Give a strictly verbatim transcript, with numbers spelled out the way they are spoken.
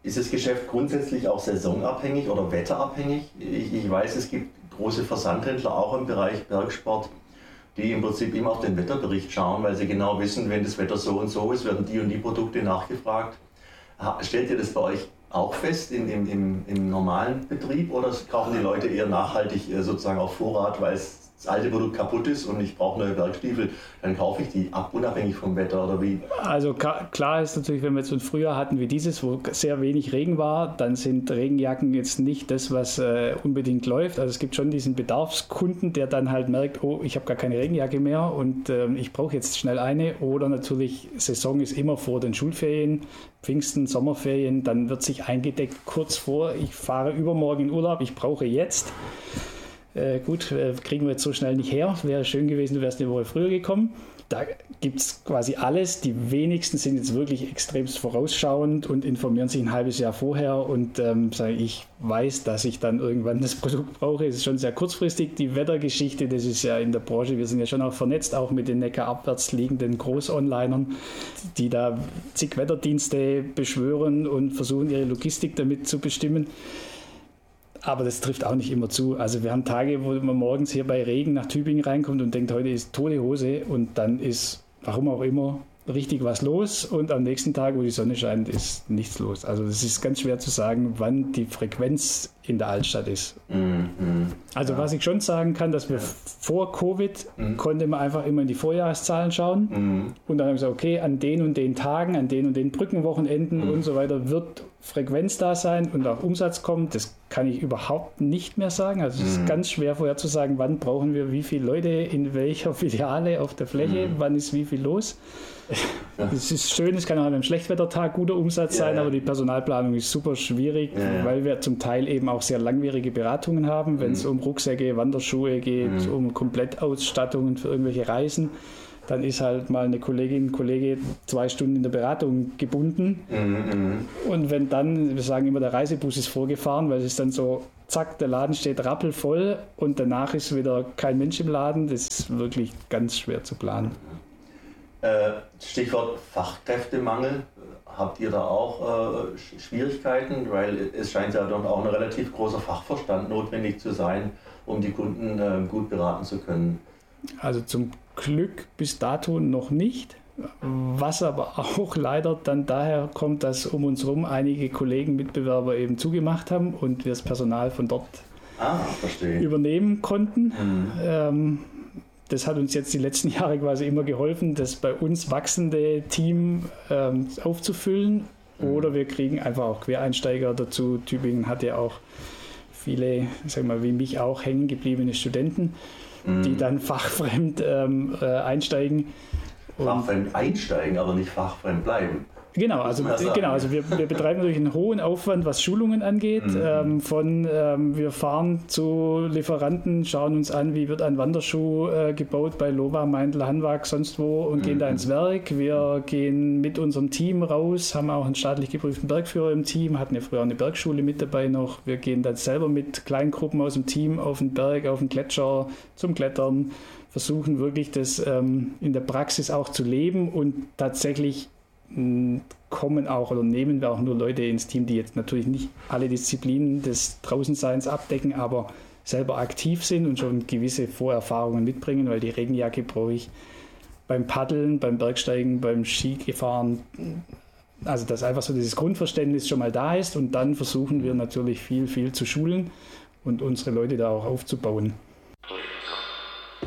Ist das Geschäft grundsätzlich auch saisonabhängig oder wetterabhängig? Ich, ich weiß, es gibt große Versandhändler auch im Bereich Bergsport, die im Prinzip immer auf den Wetterbericht schauen, weil sie genau wissen, wenn das Wetter so und so ist, werden die und die Produkte nachgefragt. Stellt ihr das bei euch auch fest im, im, im, im normalen Betrieb oder kaufen die Leute eher nachhaltig sozusagen auf Vorrat, weil es das alte Produkt kaputt ist und ich brauche neue Bergstiefel, dann kaufe ich die ab, unabhängig vom Wetter oder wie? Also klar ist natürlich, wenn wir jetzt so ein Frühjahr hatten wie dieses, wo sehr wenig Regen war, dann sind Regenjacken jetzt nicht das, was äh, unbedingt läuft. Also es gibt schon diesen Bedarfskunden, der dann halt merkt, oh, ich habe gar keine Regenjacke mehr und äh, ich brauche jetzt schnell eine. Oder natürlich, Saison ist immer vor den Schulferien, Pfingsten, Sommerferien, dann wird sich eingedeckt kurz vor, ich fahre übermorgen in Urlaub, ich brauche jetzt. Äh, gut, äh, kriegen wir jetzt so schnell nicht her. Wäre schön gewesen, du wärst eine Woche früher gekommen. Da gibt es quasi alles. Die wenigsten sind jetzt wirklich extremst vorausschauend und informieren sich ein halbes Jahr vorher und ähm, sage ich weiß, dass ich dann irgendwann das Produkt brauche. Es ist schon sehr kurzfristig. Die Wettergeschichte, das ist ja in der Branche, wir sind ja schon auch vernetzt, auch mit den neckarabwärts liegenden Groß-Onlinern, die da zig Wetterdienste beschwören und versuchen, ihre Logistik damit zu bestimmen. Aber das trifft auch nicht immer zu. Also wir haben Tage, wo man morgens hier bei Regen nach Tübingen reinkommt und denkt, heute ist tote Hose und dann ist, warum auch immer, richtig was los und am nächsten Tag, wo die Sonne scheint, ist nichts los. Also es ist ganz schwer zu sagen, wann die Frequenz in der Altstadt ist. Mhm. Also ja. Was ich schon sagen kann, dass wir ja. vor Covid mhm. konnte man einfach immer in die Vorjahreszahlen schauen mhm. und dann haben wir gesagt, okay, an den und den Tagen, an den und den Brückenwochenenden mhm. und so weiter wird Frequenz da sein und auch Umsatz kommt. Das kann ich überhaupt nicht mehr sagen. Also es mhm. ist ganz schwer vorher zu sagen, wann brauchen wir wie viele Leute in welcher Filiale auf der Fläche, mhm. wann ist wie viel los. Es ist schön, es kann auch an einem Schlechtwettertag guter Umsatz ja, sein, ja. aber die Personalplanung ist super schwierig, ja, ja. weil wir zum Teil eben auch sehr langwierige Beratungen haben, wenn mhm. es um Rucksäcke, Wanderschuhe geht, mhm. um Komplettausstattungen für irgendwelche Reisen. Dann ist halt mal eine Kollegin, ein Kollege zwei Stunden in der Beratung gebunden. Mhm. Und wenn dann, wir sagen immer, der Reisebus ist vorgefahren, weil es ist dann so, zack, der Laden steht rappelvoll und danach ist wieder kein Mensch im Laden. Das ist wirklich ganz schwer zu planen. Stichwort Fachkräftemangel. Habt ihr da auch äh, Schwierigkeiten? Weil es scheint ja dann auch ein relativ großer Fachverstand notwendig zu sein, um die Kunden äh, gut beraten zu können. Also zum Glück bis dato noch nicht, was aber auch leider dann daher kommt, dass um uns herum einige Kollegen, Mitbewerber eben zugemacht haben und wir das Personal von dort ah, verstehe. übernehmen konnten. Mhm. Ähm, das hat uns jetzt die letzten Jahre quasi immer geholfen, das bei uns wachsende Team ähm, aufzufüllen. Mhm. Oder wir kriegen einfach auch Quereinsteiger dazu. Tübingen hat ja auch viele, sag mal, wie mich auch, hängen gebliebene Studenten, mhm. die dann fachfremd ähm, äh, einsteigen. Fachfremd einsteigen, aber nicht fachfremd bleiben. Genau, also, genau, also wir, wir betreiben natürlich einen hohen Aufwand, was Schulungen angeht. Mhm. Ähm, von ähm, wir fahren zu Lieferanten, schauen uns an, wie wird ein Wanderschuh äh, gebaut bei Lowa, Meindl, Hanwag, sonst wo und mhm. gehen da ins Werk. Wir gehen mit unserem Team raus, haben auch einen staatlich geprüften Bergführer im Team, hatten ja früher auch eine Bergschule mit dabei noch. Wir gehen dann selber mit Kleingruppen aus dem Team auf den Berg, auf den Gletscher zum Klettern, versuchen wirklich das ähm, in der Praxis auch zu leben und tatsächlich kommen auch oder nehmen wir auch nur Leute ins Team, die jetzt natürlich nicht alle Disziplinen des Draußenseins abdecken, aber selber aktiv sind und schon gewisse Vorerfahrungen mitbringen, weil die Regenjacke brauche ich beim Paddeln, beim Bergsteigen, beim Skifahren. Also dass einfach so dieses Grundverständnis schon mal da ist und dann versuchen wir natürlich viel, viel zu schulen und unsere Leute da auch aufzubauen.